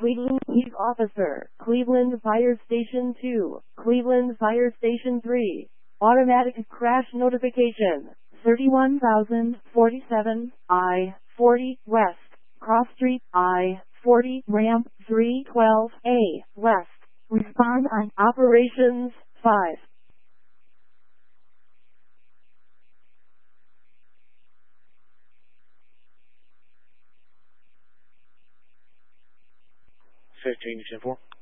Cleveland Police Officer, Cleveland Fire Station 2, Cleveland Fire Station 3. Automatic crash notification. 31,047, I-40 West. Cross Street, I-40 Ramp 312A West. Respond on Operations 5. Fifteen to 10-4.